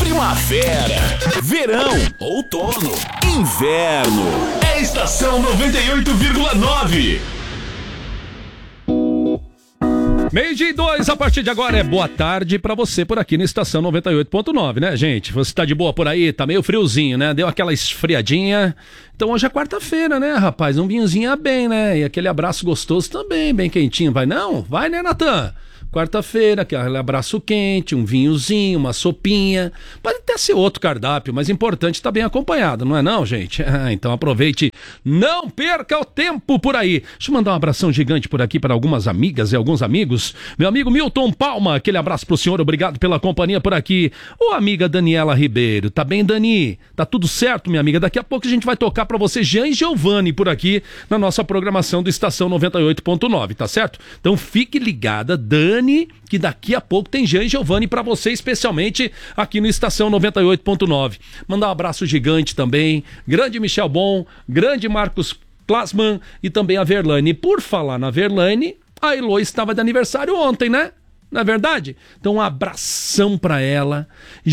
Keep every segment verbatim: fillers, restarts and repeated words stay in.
Primavera, verão, outono, inverno. É Estação noventa e oito vírgula nove. Meio-dia e dois, a partir de agora é boa tarde pra você por aqui na Estação noventa e oito ponto nove, né, gente? Você tá de boa por aí? Tá meio friozinho, né? Deu aquela esfriadinha. Então hoje é quarta-feira, né, rapaz? Um vinhozinho é bem, né? E aquele abraço gostoso também, bem quentinho. Vai não? Vai, né, Natan? Quarta-feira, aquele abraço quente, um vinhozinho, uma sopinha. Pode até ser outro cardápio, mas importante estar bem acompanhado, não é não, gente? Ah, então aproveite, não perca o tempo por aí. Deixa eu mandar um abração gigante por aqui para algumas amigas e alguns amigos. Meu amigo Milton Palma, aquele abraço pro senhor, obrigado pela companhia por aqui. Ô amiga Daniela Ribeiro, tá bem, Dani? Tá tudo certo, minha amiga? Daqui a pouco a gente vai tocar para você Jean e Giovanni por aqui na nossa programação do Estação noventa e oito ponto nove, tá certo? Então fique ligada, Dani, que daqui a pouco tem Jean e Giovanni pra você, especialmente aqui no Estação noventa e oito ponto nove. Mandar um abraço gigante também, grande Michel Bon, grande Marcos Plasman e também a Verlaine. E por falar na Verlaine, a Elo estava de aniversário ontem, né? Não é verdade? Então um abração pra ela,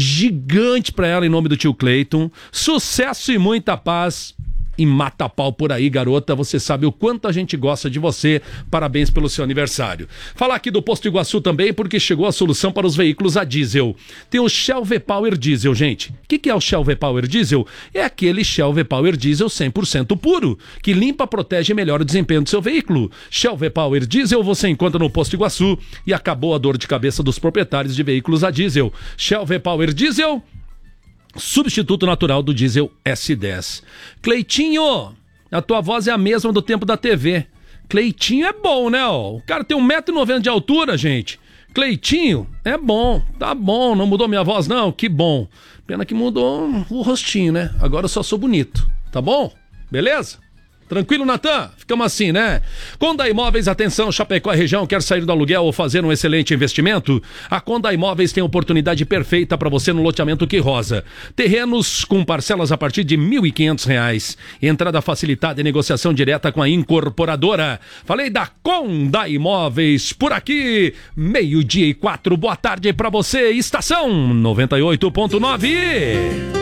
gigante pra ela em nome do tio Cleiton, sucesso e muita paz. E mata pau por aí, garota, você sabe o quanto a gente gosta de você. Parabéns pelo seu aniversário. Falar aqui do Posto Iguaçu também, porque chegou a solução para os veículos a diesel. Tem o Shell V-Power Diesel, gente. O que, que é o Shell V-Power Diesel? É aquele Shell V-Power Diesel cem por cento puro, que limpa, protege e melhora o desempenho do seu veículo. Shell V-Power Diesel você encontra no Posto Iguaçu e acabou a dor de cabeça dos proprietários de veículos a diesel. Shell V-Power Diesel, substituto natural do diesel S dez. Cleitinho, a tua voz é a mesma do tempo da T V. Cleitinho é bom, né? Ó? O cara tem um metro e noventa de altura, gente. Cleitinho é bom, tá bom, não mudou minha voz não, que bom. Pena que mudou o rostinho, né? Agora eu só sou bonito, tá bom? Beleza? Tranquilo, Natan? Ficamos assim, né? Conda Imóveis, atenção, Chapecó e região, quer sair do aluguel ou fazer um excelente investimento? A Conda Imóveis tem a oportunidade perfeita para você no loteamento Que Rosa. Terrenos com parcelas a partir de mil e quinhentos reais. Entrada facilitada e negociação direta com a incorporadora. Falei da Conda Imóveis por aqui. Meio-dia e quatro, boa tarde para você. Estação noventa e oito ponto nove.